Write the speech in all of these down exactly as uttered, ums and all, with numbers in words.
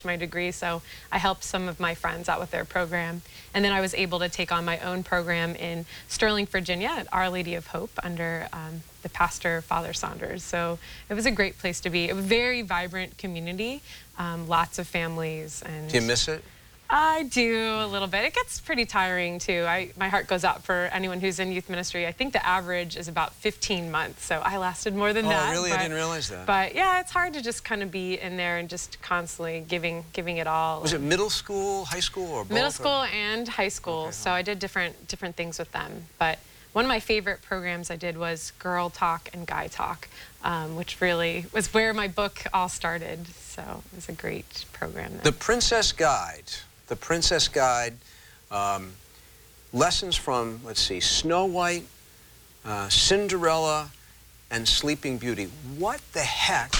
my degree, so I helped some of my friends out with their program. And then I was able to take on my own program in Sterling, Virginia at Our Lady of Hope under um, the pastor, Father Saunders. So it was a great place to be. A very vibrant community, um, lots of families. And do you miss it? I do a little bit. It gets pretty tiring too. I, my heart goes out for anyone who's in youth ministry. I think the average is about fifteen months, so I lasted more than oh, that. Oh, really? But, I didn't realize that. But yeah, it's hard to just kind of be in there and just constantly giving giving it all. Was it middle school, high school, or both? Middle school or? and high school. Okay. So I did different different things with them. But one of my favorite programs I did was Girl Talk and Guy Talk, um, which really was where my book all started. So it was a great program there. The Princess Guide. The Princess Guide, um, lessons from, let's see, Snow White, uh, Cinderella, and Sleeping Beauty. What the heck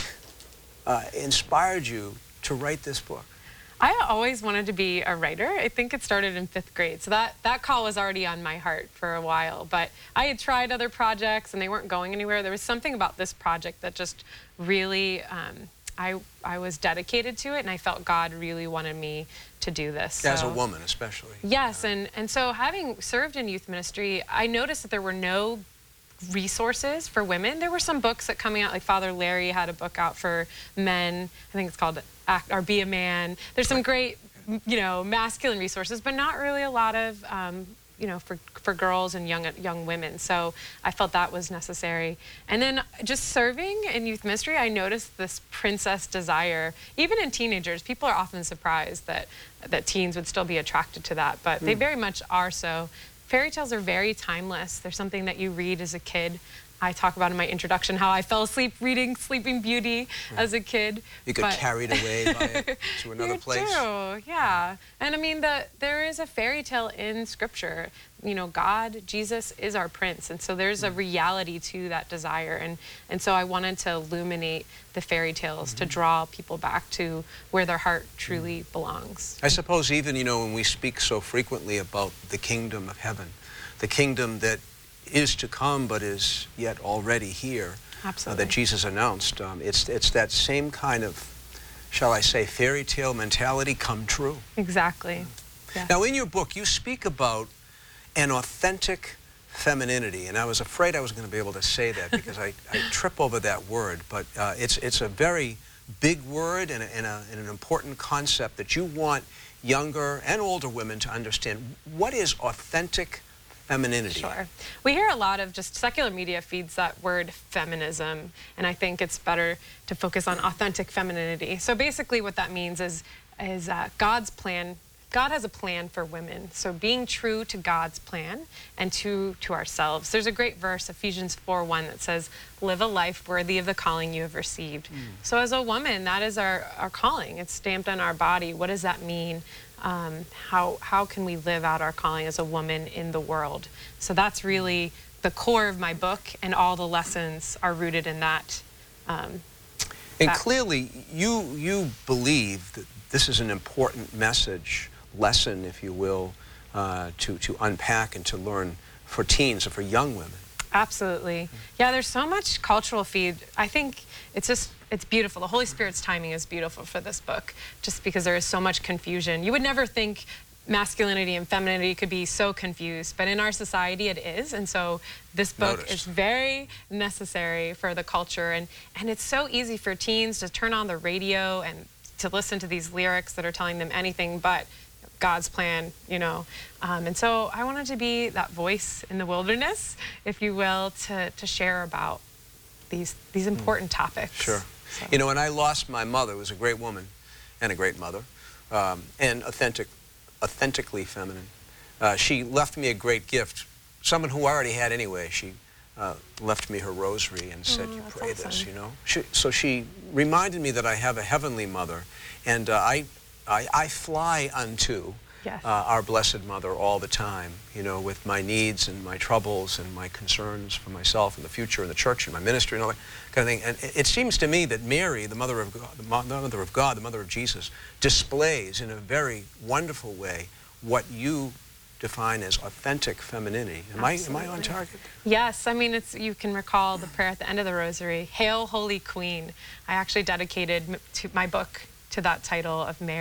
uh, inspired you to write this book? I always wanted to be a writer. I think it started in fifth grade. So that, that call was already on my heart for a while. But I had tried other projects and they weren't going anywhere. There was something about this project that just really, um, I, I was dedicated to it, and I felt God really wanted me to do this. As so, a woman, especially. Yes, and, and so having served in youth ministry, I noticed that there were no resources for women. There were some books that coming out, like Father Larry had a book out for men. I think it's called Act or Be a Man. There's some great, you know, masculine resources, but not really a lot of um, you know, for, for girls and young young women. So I felt that was necessary. And then just serving in youth ministry, I noticed this princess desire. Even in teenagers, people are often surprised that, that teens would still be attracted to that, but mm. they very much are so. Fairy tales are very timeless. They're something that you read as a kid. I talk about in my introduction how I fell asleep reading Sleeping Beauty mm. as a kid. You get carried away by it to another you place. Do, yeah. And I mean, the, there is a fairy tale in Scripture. You know, God, Jesus is our prince. And so there's mm. a reality to that desire. And, and so I wanted to illuminate the fairy tales mm-hmm. to draw people back to where their heart truly mm. belongs. I suppose even, you know, when we speak so frequently about the kingdom of heaven, the kingdom that is to come but is yet already here, uh, that Jesus announced. Um, it's, it's that same kind of, shall I say, fairy tale mentality come true. Exactly. Yeah. Now, in your book, you speak about an authentic femininity, and I was afraid I was going to be able to say that because I, I trip over that word, but uh, it's, it's a very big word and, a, and, a, and an important concept that you want younger and older women to understand. What is authentic femininity? Sure. We hear a lot of just secular media feeds that word feminism, and I think it's better to focus on authentic femininity. So basically what that means is, is uh, God's plan. God has a plan for women, so being true to God's plan and to, to ourselves. There's a great verse, Ephesians four one, that says, live a life worthy of the calling you have received. Mm. So as a woman, that is our, our calling. It's stamped on our body. What does that mean? Um, how, how can we live out our calling as a woman in the world? So that's really the core of my book, and all the lessons are rooted in that. Um, and that. Clearly, you, you believe that this is an important message, lesson, if you will, uh, to, to unpack and to learn for teens or for young women. Absolutely. Yeah, there's so much cultural feed. I think it's just, it's beautiful. The Holy Spirit's timing is beautiful for this book, just because there is so much confusion. You would never think masculinity and femininity could be so confused, but in our society it is. And so this book Noticed. is very necessary for the culture. And, and it's so easy for teens to turn on the radio and to listen to these lyrics that are telling them anything but God's plan, you know. Um, and so I wanted to be that voice in the wilderness, if you will, to, to share about these, these important mm. topics. Sure. So. You know, when I lost my mother, who was a great woman and a great mother, um, and authentic, authentically feminine, uh, she left me a great gift, someone who I already had anyway. She uh, left me her rosary and said, oh, you pray awesome. this, you know. She, so she reminded me that I have a heavenly mother, and uh, I I, I fly unto yes. uh, our Blessed Mother all the time, you know, with my needs and my troubles and my concerns for myself and the future and the church and my ministry and all that kind of thing. And it, it seems to me that Mary, the Mother of God, the Mother of God, the Mother of Jesus, displays in a very wonderful way what you define as authentic femininity. Am I, am I on target? Yes, I mean, it's, you can recall the prayer at the end of the Rosary, Hail, Holy Queen. I actually dedicated to my book to that title of Mary.